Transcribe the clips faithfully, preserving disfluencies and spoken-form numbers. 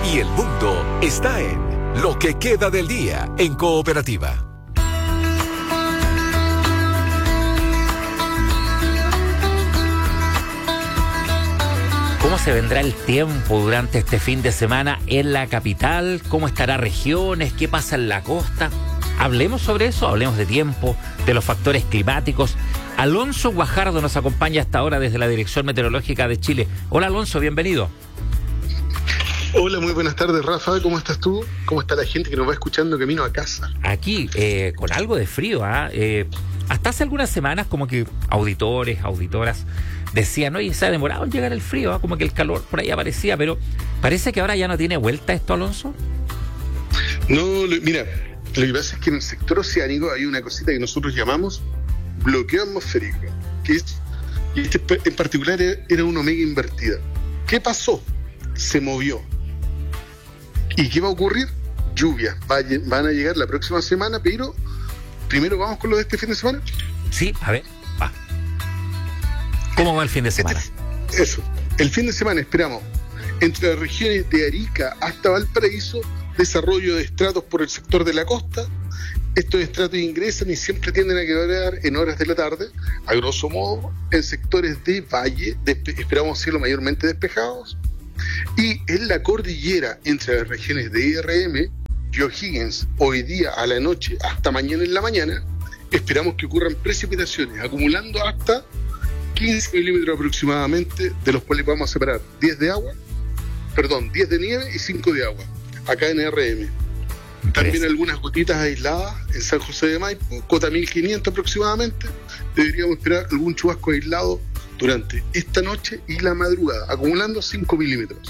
y el mundo está en Lo que queda del día en Cooperativa. ¿Cómo se vendrá el tiempo durante este fin de semana en la capital? ¿Cómo estará regiones? ¿Qué pasa en la costa? Hablemos sobre eso, hablemos de tiempo, de los factores climáticos. Alonso Guajardo nos acompaña hasta ahora desde la Dirección Meteorológica de Chile. Hola Alonso, bienvenido. Hola, muy buenas tardes, Rafa. ¿Cómo estás tú? ¿Cómo está la gente que nos va escuchando camino a casa? Aquí, eh, con algo de frío, ¿ah? ¿eh? Eh, hasta hace algunas semanas como que auditores, auditoras decían, oye, se ha demorado en llegar el frío, ¿ah? Como que el calor por ahí aparecía, pero parece que ahora ya no tiene vuelta esto, Alonso. No, lo, mira, lo que pasa es que en el sector oceánico hay una cosita que nosotros llamamos bloqueo atmosférico, que es, y este en particular era una omega invertida. ¿Qué pasó? Se movió. ¿Y qué va a ocurrir? Lluvias. Van a llegar la próxima semana, pero primero vamos con lo de este fin de semana. Sí, a ver, va. ¿Cómo va el fin de semana? Este, eso. El fin de semana esperamos entre las regiones de Arica hasta Valparaíso desarrollo de estratos por el sector de la costa. Estos estratos ingresan y siempre tienden a quedar en horas de la tarde, a grosso modo, en sectores de valle, despe- esperamos cielo mayormente despejados, y en la cordillera entre las regiones de I R M y O'Higgins, hoy día a la noche hasta mañana en la mañana, esperamos que ocurran precipitaciones, acumulando hasta quince milímetros aproximadamente, de los cuales vamos a separar diez de agua, perdón, diez de nieve y cinco de agua, acá en I R M. También algunas gotitas aisladas en San José de Maipo, cota mil quinientos aproximadamente. Deberíamos esperar algún chubasco aislado durante esta noche y la madrugada, acumulando cinco milímetros.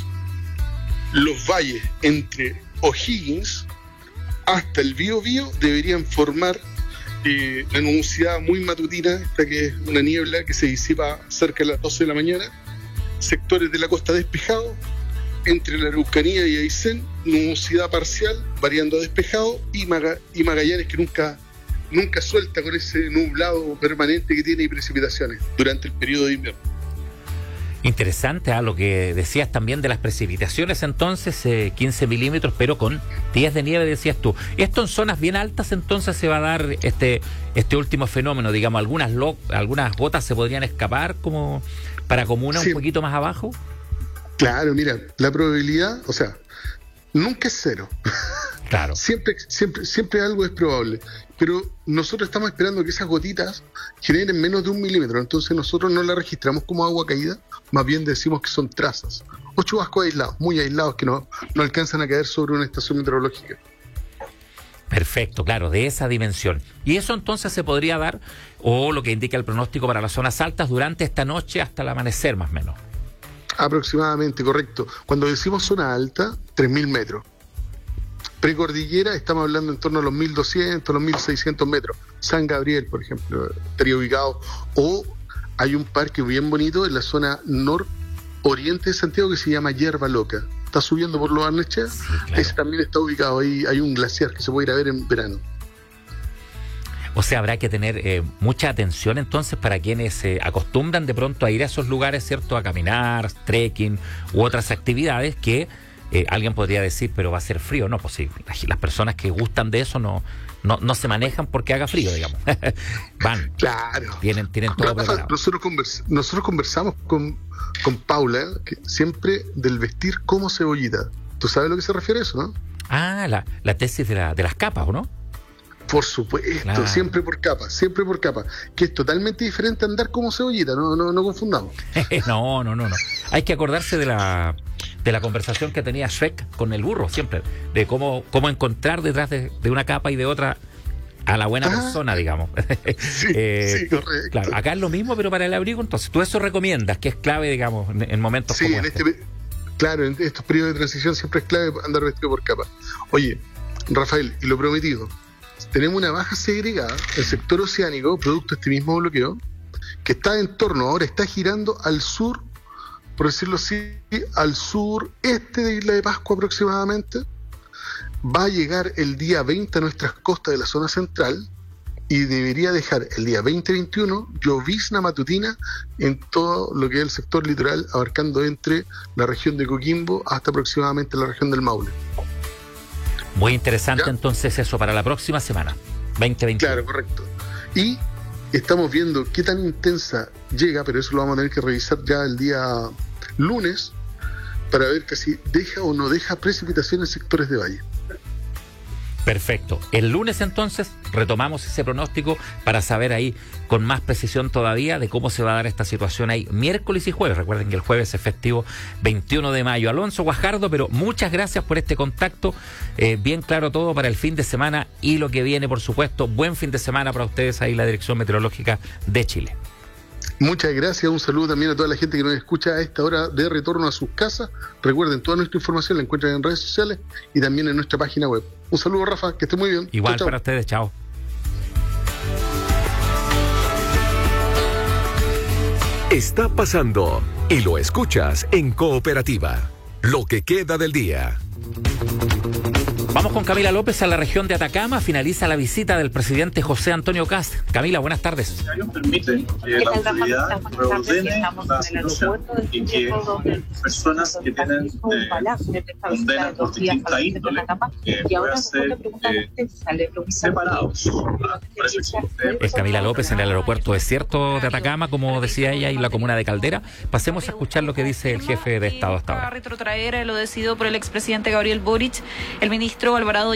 Los valles entre O'Higgins hasta el Biobío deberían formar eh, la nubosidad muy matutina, esta que es una niebla que se disipa cerca de las doce de la mañana. Sectores de la costa despejados. Entre la Araucanía y Aysén, nubosidad parcial, variando a despejado, y, Maga- y Magallanes, que nunca, nunca suelta con ese nublado permanente que tiene y precipitaciones durante el periodo de invierno. Interesante, ¿ah? Lo que decías también de las precipitaciones, entonces, eh, quince milímetros, pero con días de nieve, decías tú. Esto en zonas bien altas, entonces se va a dar este este último fenómeno, digamos, algunas, lo- algunas gotas se podrían escapar como para comunas Sí. un poquito más abajo. Claro, mira, la probabilidad, o sea, nunca es cero. Claro. Siempre, siempre, siempre algo es probable. Pero nosotros estamos esperando que esas gotitas generen menos de un milímetro. Entonces nosotros no la registramos como agua caída, más bien decimos que son trazas. O chubascos aislados, muy aislados, que no, no alcanzan a caer sobre una estación meteorológica. Perfecto, claro, de esa dimensión. Y eso entonces se podría dar, o lo que indica el pronóstico para las zonas altas, durante esta noche hasta el amanecer, más o menos. Aproximadamente, correcto. Cuando decimos zona alta, tres mil metros. Precordillera, estamos hablando en torno a los mil doscientos, los mil seiscientos metros. San Gabriel, por ejemplo, estaría ubicado. O hay un parque bien bonito en la zona nororiente de Santiago que se llama Hierba Loca. Está subiendo por los Barnechea. Sí, claro. Ese también está ubicado ahí. Hay un glaciar que se puede ir a ver en verano. O sea, habrá que tener eh, mucha atención entonces para quienes se eh, acostumbran de pronto a ir a esos lugares, ¿cierto? A caminar, trekking u otras actividades que eh, alguien podría decir, pero va a ser frío. No, pues sí, las, las personas que gustan de eso no, no, no se manejan porque haga frío, digamos. Van. Claro. Tienen, tienen todo Rafa, preparado. nosotros, convers- nosotros conversamos con, con Paula, que siempre del vestir como cebollita. ¿Tú sabes a lo que se refiere a eso, no? Ah, la, la tesis de, la, de las capas, ¿o no? Por supuesto, Claro. siempre por capa, siempre por capa. Que es totalmente diferente a andar como cebollita, no, no, no confundamos. no, no, no, no. Hay que acordarse de la de la conversación que tenía Shrek con el burro, siempre, de cómo, cómo encontrar detrás de, de una capa y de otra a la buena Ah, persona, digamos. Sí, Eh, sí, correcto. Claro, acá es lo mismo, pero para el abrigo, entonces, tú eso recomiendas, que es clave, digamos, en, en momentos Sí, como en este. este, claro, en estos periodos de transición siempre es clave andar vestido por capa. Oye, Rafael, y lo prometido, tenemos una baja segregada, el sector oceánico, producto de este mismo bloqueo, que está en torno, ahora está girando al sur, por decirlo así, al sureste de Isla de Pascua aproximadamente. Va a llegar el día veinte a nuestras costas de la zona central, y debería dejar el día veinte veintiuno llovizna matutina en todo lo que es el sector litoral, abarcando entre la región de Coquimbo hasta aproximadamente la región del Maule. Muy interesante. ¿Ya? Entonces eso para la próxima semana, veinte veintiuno. Claro, correcto. Y estamos viendo qué tan intensa llega, pero eso lo vamos a tener que revisar ya el día lunes para ver que si deja o no deja precipitación en sectores de valle. Perfecto. El lunes entonces retomamos ese pronóstico para saber ahí con más precisión todavía de cómo se va a dar esta situación ahí miércoles y jueves. Recuerden que el jueves es festivo veintiuno de mayo. Alonso Guajardo, pero muchas gracias por este contacto. Eh, bien claro todo para el fin de semana y lo que viene, por supuesto. Buen fin de semana para ustedes ahí, la Dirección Meteorológica de Chile. Muchas gracias, un saludo también a toda la gente que nos escucha a esta hora de retorno a sus casas. Recuerden, toda nuestra información la encuentran en redes sociales y también en nuestra página web. Un saludo, Rafa, que esté muy bien. Igual chau, chau. para ustedes, chao. Está pasando y lo escuchas en Cooperativa. Lo que queda del día. Vamos con Camila López a la región de Atacama. Finaliza la visita del presidente José Antonio Kast. Camila, buenas tardes. Permite que la autoridad reordene la situación y que personas que tienen eh, condenas por distinta índole eh, puedan ser eh, separados. Es Camila López en el aeropuerto desierto de Atacama, como decía ella, y la comuna de Caldera. Pasemos a escuchar lo que dice el jefe de Estado hasta ahora. Retrotraer lo decidido por el expresidente Gabriel Boric, el ministro Alvarado